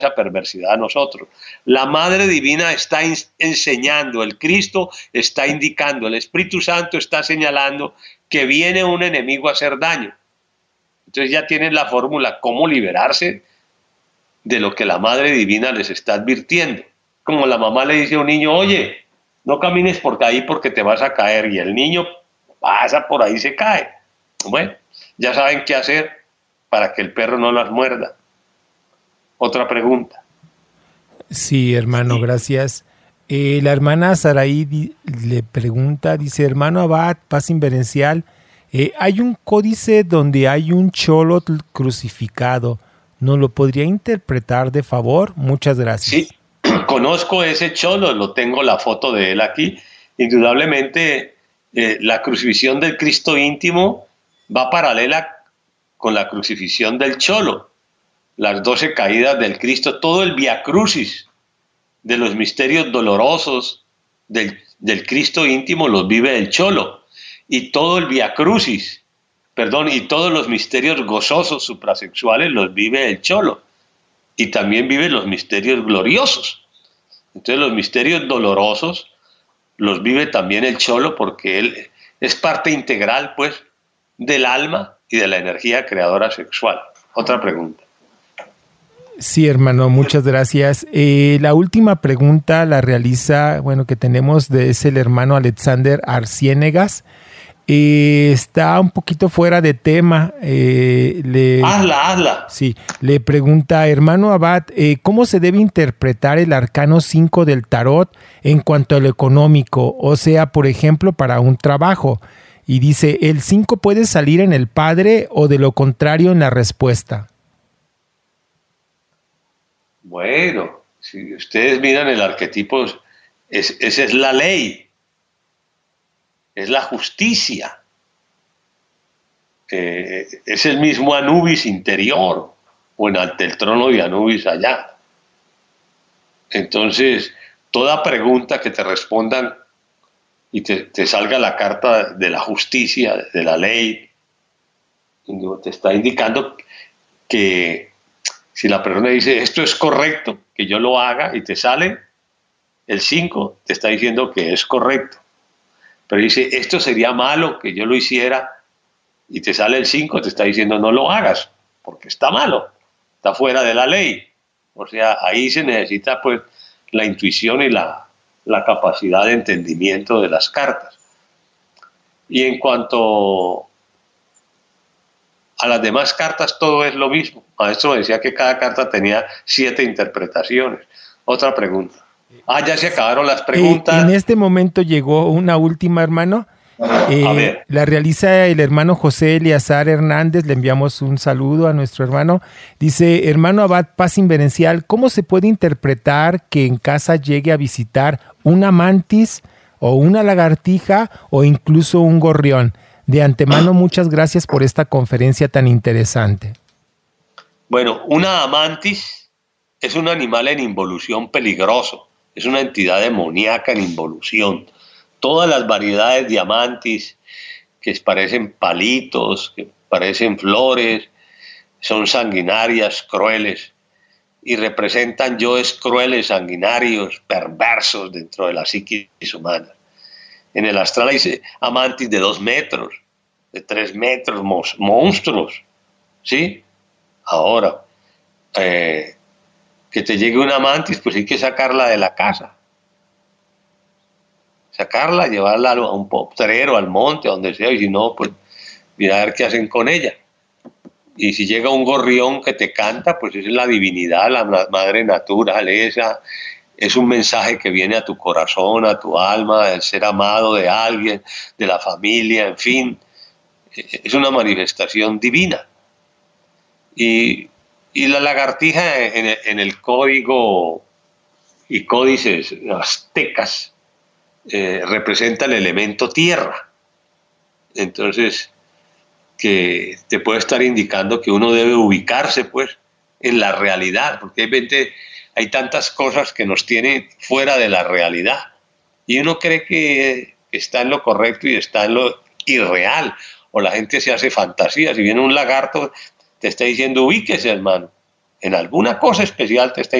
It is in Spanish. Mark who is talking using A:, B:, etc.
A: perversidad a nosotros. La Madre Divina está enseñando, el Cristo está indicando, el Espíritu Santo está señalando que viene un enemigo a hacer daño. Entonces ya tienen la fórmula cómo liberarse de lo que la Madre Divina les está advirtiendo. Como la mamá le dice a un niño, oye, no camines por ahí porque te vas a caer, y el niño pasa por ahí y se cae. Bueno, ya saben qué hacer para que el perro no las muerda. Otra pregunta.
B: Sí, hermano, gracias. La hermana Saraí le pregunta, dice, hermano Abad, paz inverencial, hay un códice donde hay un cholotl crucificado. ¿Nos lo podría interpretar de favor? Muchas gracias.
A: Sí, conozco ese cholo, lo tengo la foto de él aquí. Indudablemente, la crucifixión del Cristo íntimo va paralela con la crucifixión del cholo. Las 12 caídas del Cristo, todo el Via Crucis de los misterios dolorosos del Cristo íntimo los vive el cholo. Y todo el Via Crucis, y todos los misterios gozosos suprasexuales los vive el cholo. Y también vive los misterios gloriosos. Entonces los misterios dolorosos los vive también el cholo, porque él es parte integral, pues, del alma y de la energía creadora sexual. Otra pregunta.
B: Sí, hermano, muchas gracias. La última pregunta la realiza, que tenemos, es el hermano Alexander Arciénegas. Está un poquito fuera de tema.
A: Hazla.
B: Sí, le pregunta, hermano Abad, ¿cómo se debe interpretar el arcano 5 del tarot en cuanto a lo económico? O sea, por ejemplo, para un trabajo. Y dice, ¿el 5 puede salir en el padre o de lo contrario en la respuesta?
A: Bueno, si ustedes miran el arquetipo, esa es la ley, es la justicia, es el mismo Anubis interior, o ante el trono de Anubis allá. Entonces, toda pregunta que te respondan y te salga la carta de la justicia, de la ley, te está indicando que si la persona dice, esto es correcto, que yo lo haga, y te sale el 5, te está diciendo que es correcto. Pero dice, esto sería malo que yo lo hiciera, y te sale el 5, te está diciendo, no lo hagas, porque está malo, está fuera de la ley. O sea, ahí se necesita, pues, la intuición y la capacidad de entendimiento de las cartas. Y en cuanto a las demás cartas, todo es lo mismo. Maestro me decía que cada carta tenía 7 interpretaciones. Otra pregunta. Ya se acabaron las preguntas.
B: En este momento llegó una última, hermano.
A: A ver.
B: La realiza el hermano José Eliazar Hernández. Le enviamos un saludo a nuestro hermano. Dice, hermano Abad, paz inverencial, ¿cómo se puede interpretar que en casa llegue a visitar una mantis o una lagartija o incluso un gorrión? De antemano, muchas gracias por esta conferencia tan interesante.
A: Bueno, una amantis es un animal en involución peligroso, es una entidad demoníaca en involución. Todas las variedades de amantis, que parecen palitos, que parecen flores, son sanguinarias, crueles, y representan yoes crueles, sanguinarios, perversos dentro de la psiquis humana. En el astral hay amantis de 2 metros, de 3 metros, monstruos, ¿sí? Ahora, que te llegue una amantis, pues hay que sacarla de la casa. Sacarla, llevarla a un potrero, al monte, a donde sea, y si no, pues mira a ver qué hacen con ella. Y si llega un gorrión que te canta, pues esa es la divinidad, la madre naturaleza. Es un mensaje que viene a tu corazón, a tu alma, del ser amado de alguien, de la familia, en fin. Es una manifestación divina. Y la lagartija en el código y códices aztecas representa el elemento tierra. Entonces, que te puede estar indicando que uno debe ubicarse, pues, en la realidad, porque hay tantas cosas que nos tienen fuera de la realidad y uno cree que está en lo correcto y está en lo irreal, o la gente se hace fantasías. Si viene un lagarto, te está diciendo ubíquese, hermano, en alguna cosa especial te está